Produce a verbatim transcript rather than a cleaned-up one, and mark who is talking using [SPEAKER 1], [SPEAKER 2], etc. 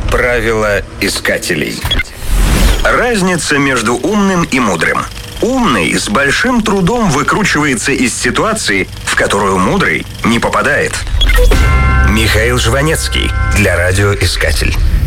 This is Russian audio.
[SPEAKER 1] Правила искателей. Разница между умным и мудрым. Умный с большим трудом выкручивается из ситуации, в которую мудрый не попадает. Михаил Жванецкий для «Радиоискатель».